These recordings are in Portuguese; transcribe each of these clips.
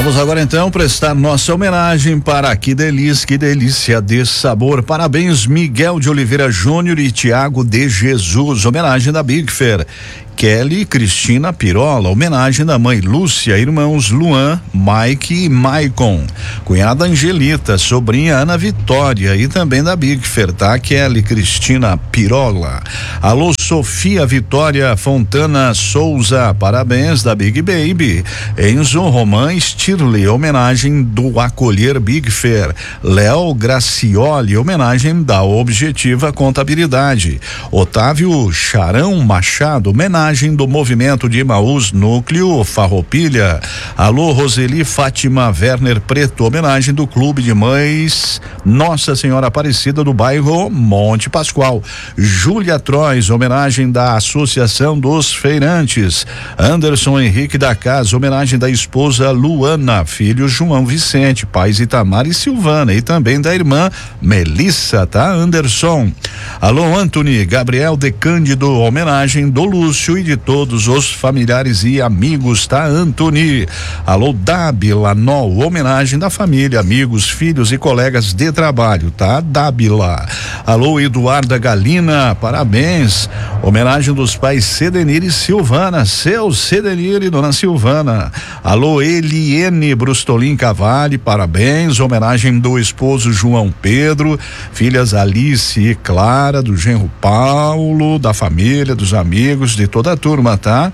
Vamos agora então prestar nossa homenagem para que delícia de sabor. Parabéns Miguel de Oliveira Júnior e Tiago de Jesus, homenagem da Big Fair. Kelly Cristina Pirola, homenagem da mãe Lúcia, irmãos Luan, Mike e Maicon, cunhada Angelita, sobrinha Ana Vitória e também da Big Fair, tá? Kelly Cristina Pirola. Alô Sofia Vitória Fontana Souza, parabéns da Big Baby. Enzo Roman Stirley, homenagem do Acolher Big Fair. Léo Gracioli, homenagem da Objetiva Contabilidade. Otávio Charão Machado, homenagem do Movimento de Emaús Núcleo Farroupilha. Alô Roseli Fátima Werner Preto, homenagem do Clube de Mães Nossa Senhora Aparecida do bairro Monte Pascoal. Júlia Trois, homenagem da Associação dos Feirantes. Anderson Henrique da Casa, homenagem da esposa Luana, filho João Vicente, pais Itamar e Silvana e também da irmã Melissa, tá? Anderson. Alô Anthony Gabriel de Cândido, homenagem do Lúcio e de todos os familiares e amigos, tá? Anthony. Alô Dábila Nol, homenagem da família, amigos, filhos e colegas de trabalho, tá? Dábila. Alô Eduarda Galina, parabéns, homenagem dos pais Sedenir e Silvana, seu Sedenir e dona Silvana. Alô Eliene Brustolin Cavalli, parabéns, homenagem do esposo João Pedro, filhas Alice e Clara, do genro Paulo, da família, dos amigos, de toda a turma, tá?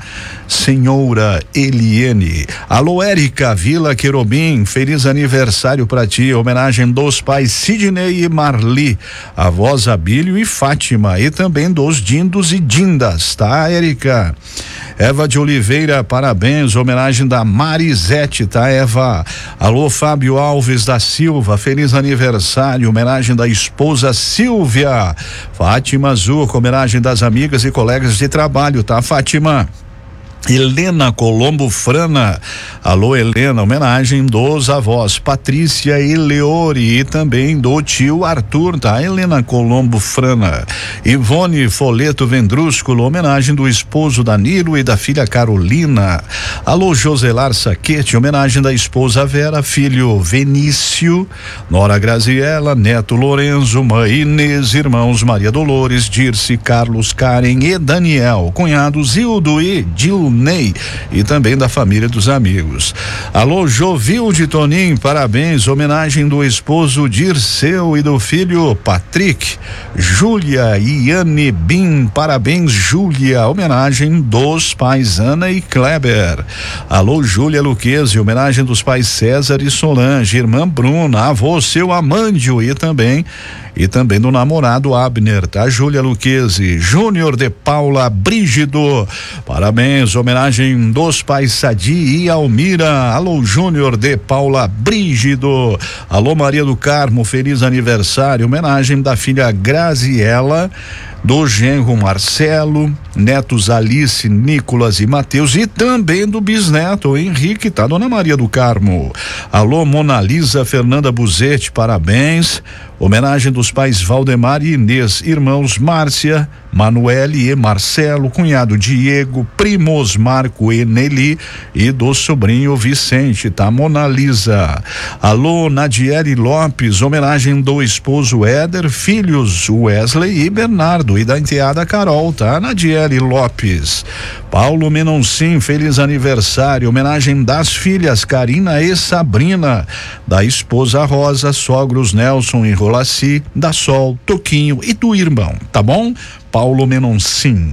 Senhora Eliene. Alô Érica Vila Querobim, feliz aniversário pra ti, homenagem dos pais Sidney e Marli, avós Abílio e Fátima e também dos Dindos e Dindas, tá, Érica? Eva de Oliveira, parabéns, homenagem da Marisete, tá, Eva? Alô Fábio Alves da Silva, feliz aniversário, homenagem da esposa Silvia. Fátima Zuco, homenagem das amigas e colegas de trabalho, tá, Fátima? Helena Colombo Frana, alô Helena, homenagem dos avós Patrícia e Leori e também do tio Arthur, tá? Helena Colombo Frana. Ivone Foleto Vendrúsculo, homenagem do esposo Danilo e da filha Carolina. Alô Joselar Saquete, homenagem da esposa Vera, filho Vinício, nora Graziela, neto Lorenzo, mãe Inês, irmãos Maria Dolores, Dirce, Carlos, Karen e Daniel, cunhados Zildo e Dilnei e também da família dos amigos. Alô Jovil de Tonim, parabéns, homenagem do esposo Dirceu e do filho Patrick. Júlia e Iane Bim, parabéns Júlia, homenagem dos pais Ana e Kleber. Alô Júlia Luquezzi, homenagem dos pais César e Solange, irmã Bruna, avô seu Amândio e também do namorado Abner, tá? Júlia Luquezzi. Júnior de Paula Brígido, parabéns, homenagem dos pais Sadi e Almira. Alô Júnior de Paula Brígido. Alô Maria do Carmo, feliz aniversário, homenagem da filha Graziela, do genro Marcelo, netos Alice, Nicolas e Mateus e também do bisneto Henrique, tá? Dona Maria do Carmo. Alô Mona Lisa Fernanda Buzetti, parabéns, homenagem dos pais Valdemar e Inês, irmãos Márcia, Manuele e Marcelo, cunhado Diego, primos Marco e Nelly e do sobrinho Vicente, tá? Mona Lisa. Alô Nadiele Lopes, homenagem do esposo Éder, filhos Wesley e Bernardo e da enteada Carol, tá? Nadiele Lopes. Paulo Menoncin, feliz aniversário, homenagem das filhas Karina e Sabrina, da esposa Rosa, sogros Nelson e Rolaci, da Sol, Toquinho e do irmão, tá bom? Paulo Menoncin.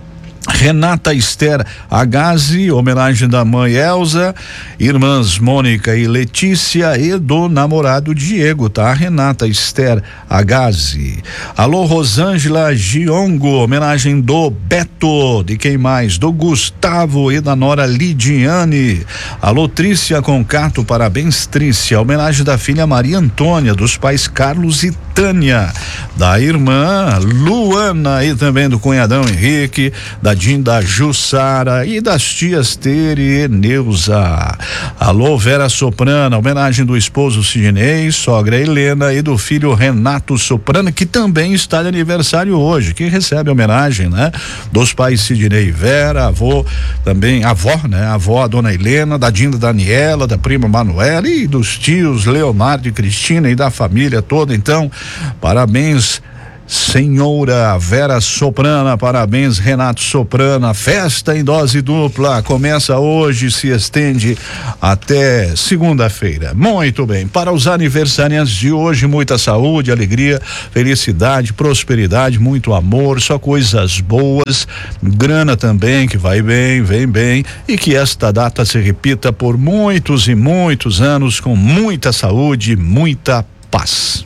Renata Esther Agazi, homenagem da mãe Elza, irmãs Mônica e Letícia e do namorado Diego, tá? Renata Esther Agazi. Alô Rosângela Giongo, homenagem do Beto, de quem mais? Do Gustavo e da nora Lidiane. Alô Trícia Concato, parabéns Trícia, homenagem da filha Maria Antônia, dos pais Carlos e Tânia, da irmã Luana e também do cunhadão Henrique, da recadinho da Jussara e das tias Tere e Neuza. Alô, Vera Soprano, homenagem do esposo Sidney, sogra Helena e do filho Renato Soprano, que também está de aniversário hoje, que recebe homenagem, né? Dos pais Sidney e Vera, avô também, avó, né? A avó, a dona Helena, da Dinda Daniela, da prima Manuela e dos tios Leonardo e Cristina e da família toda. Então, parabéns, senhora Vera Soprana, parabéns, Renato Soprana. Festa em dose dupla começa hoje, se estende até segunda-feira. Muito bem, para os aniversariantes de hoje, muita saúde, alegria, felicidade, prosperidade, muito amor, só coisas boas, grana também que vai bem, vem bem, e que esta data se repita por muitos e muitos anos com muita saúde, muita paz.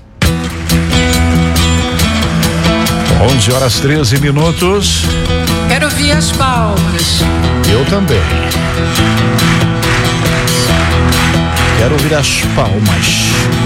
11h13. Quero ouvir as palmas. Eu também. Quero ouvir as palmas.